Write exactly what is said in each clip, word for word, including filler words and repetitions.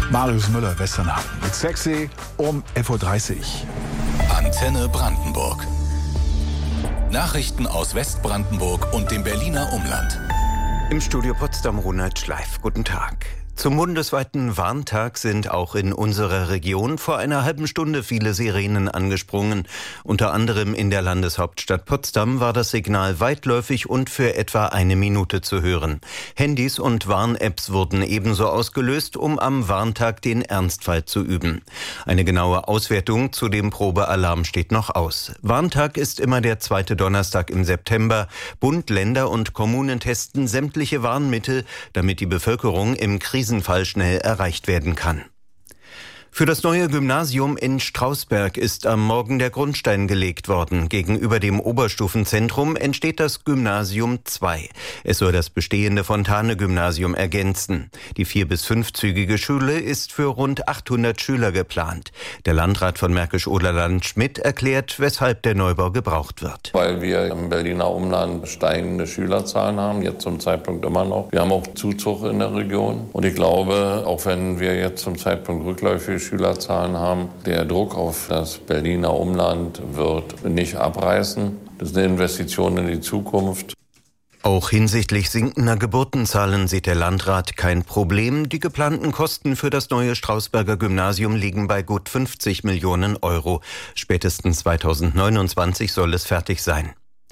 Marius Müller, Westernhagen. Mit Sexy um elf Uhr dreißig. Antenne Brandenburg. Nachrichten aus Westbrandenburg und dem Berliner Umland. Im Studio Potsdam Ronald Schleif. Guten Tag. Zum bundesweiten Warntag sind auch in unserer Region vor einer halben Stunde viele Sirenen angesprungen. Unter anderem in der Landeshauptstadt Potsdam war das Signal weitläufig und für etwa eine Minute zu hören. Handys und Warn-Apps wurden ebenso ausgelöst, um am Warntag den Ernstfall zu üben. Eine genaue Auswertung zu dem Probealarm steht noch aus. Warntag ist immer der zweite Donnerstag im September. Bund, Länder und Kommunen testen sämtliche Warnmittel, damit die Bevölkerung im Krisen Fall schnell erreicht werden kann. Für das neue Gymnasium in Strausberg ist am Morgen der Grundstein gelegt worden. Gegenüber dem Oberstufenzentrum entsteht das Gymnasium zwei. Es soll das bestehende Fontane-Gymnasium ergänzen. Die vier- bis fünfzügige Schule ist für rund achthundert Schüler geplant. Der Landrat von Märkisch-Oderland-Schmidt erklärt, weshalb der Neubau gebraucht wird. Weil wir im Berliner Umland steigende Schülerzahlen haben, jetzt zum Zeitpunkt immer noch. Wir haben auch Zuzug in der Region. Und ich glaube, auch wenn wir jetzt zum Zeitpunkt rückläufige Schülerzahlen haben, der Druck auf das Berliner Umland wird nicht abreißen. Das ist eine Investition in die Zukunft. Auch hinsichtlich sinkender Geburtenzahlen sieht der Landrat kein Problem. Die geplanten Kosten für das neue Strausberger Gymnasium liegen bei gut fünfzig Millionen Euro. Spätestens zweitausendneunundzwanzig soll es fertig sein.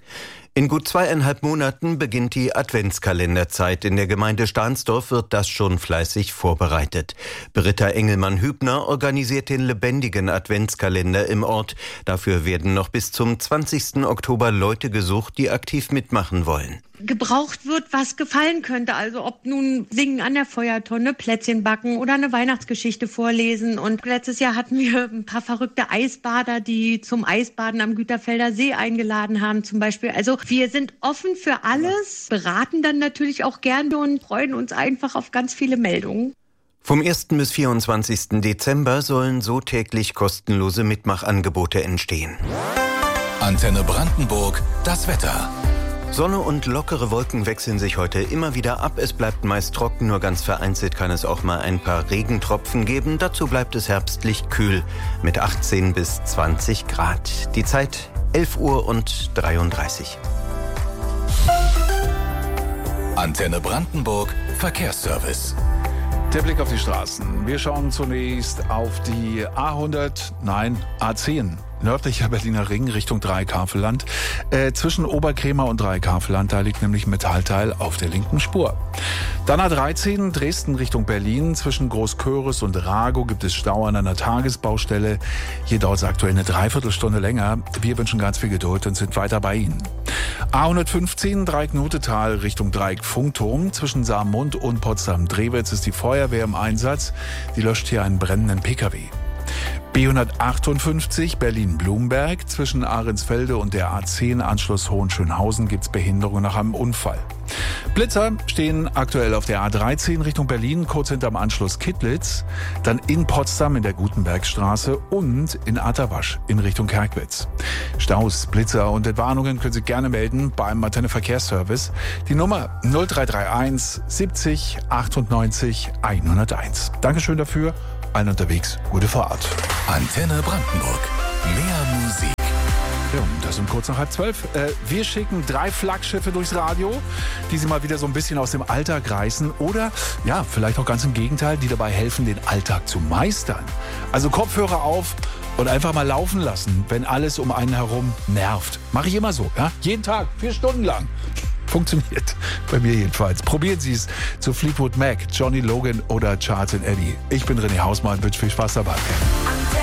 In gut zweieinhalb Monaten beginnt die Adventskalenderzeit. In der Gemeinde Stahnsdorf wird das schon fleißig vorbereitet. Britta Engelmann-Hübner organisiert den lebendigen Adventskalender im Ort. Dafür werden noch bis zum zwanzigsten Oktober Leute gesucht, die aktiv mitmachen wollen. Gebraucht wird, was gefallen könnte. Also ob nun Singen an der Feuertonne, Plätzchen backen oder eine Weihnachtsgeschichte vorlesen. Und letztes Jahr hatten wir ein paar verrückte Eisbader, die zum Eisbaden am Güterfelder See eingeladen haben zum Beispiel. Also wir sind offen für alles, beraten dann natürlich auch gerne und freuen uns einfach auf ganz viele Meldungen. Vom ersten bis vierundzwanzigsten Dezember sollen so täglich kostenlose Mitmachangebote entstehen. Antenne Brandenburg, das Wetter. Sonne und lockere Wolken wechseln sich heute immer wieder ab. Es bleibt meist trocken, nur ganz vereinzelt kann es auch mal ein paar Regentropfen geben. Dazu bleibt es herbstlich kühl mit achtzehn bis zwanzig Grad. Die Zeit elf Uhr und dreiunddreißig. Antenne Brandenburg, Verkehrsservice. Der Blick auf die Straßen. Wir schauen zunächst auf die A hundert, nein, A zehn. Nördlicher Berliner Ring Richtung Dreiekafelland. Äh, zwischen Oberkrämer und Dreiekafelland, da liegt nämlich ein Metallteil auf der linken Spur. Dann A dreizehn, Dresden Richtung Berlin. Zwischen Großköris und Rago gibt es Stau an einer Tagesbaustelle. Hier dauert es aktuell eine Dreiviertelstunde länger. Wir wünschen ganz viel Geduld und sind weiter bei Ihnen. A hundertfünfzehn, Dreieck-Notetal Richtung Dreieck-Funkturm. Zwischen Saarmund und Potsdam-Drewitz ist die Feuerwehr im Einsatz. Die löscht hier einen brennenden Pkw. B hundertachtundfünfzig Berlin-Blumberg. Zwischen Ahrensfelde und der A zehn Anschluss Hohenschönhausen gibt's Behinderung nach einem Unfall. Blitzer stehen aktuell auf der A dreizehn Richtung Berlin, kurz hinterm Anschluss Kittlitz. Dann in Potsdam in der Gutenbergstraße und in Atterwasch in Richtung Kerkwitz. Staus, Blitzer und Entwarnungen können Sie gerne melden beim Antenne Verkehrsservice. Die Nummer null drei drei eins siebzig achtundneunzig hunderteins. Dankeschön dafür. Allen unterwegs, gute Fahrt. Antenne Brandenburg. Mehr Musik. Ja, das um kurz nach halb zwölf. Äh, wir schicken drei Flaggschiffe durchs Radio, die Sie mal wieder so ein bisschen aus dem Alltag reißen. Oder, ja, vielleicht auch ganz im Gegenteil, die dabei helfen, den Alltag zu meistern. Also Kopfhörer auf und einfach mal laufen lassen, wenn alles um einen herum nervt. Mache ich immer so, ja? Jeden Tag, vier Stunden lang. Funktioniert. Bei mir jedenfalls. Probieren Sie es zu Fleetwood Mac, Johnny Logan oder Charles and Eddie. Ich bin René Hausmann, wünsche viel Spaß dabei.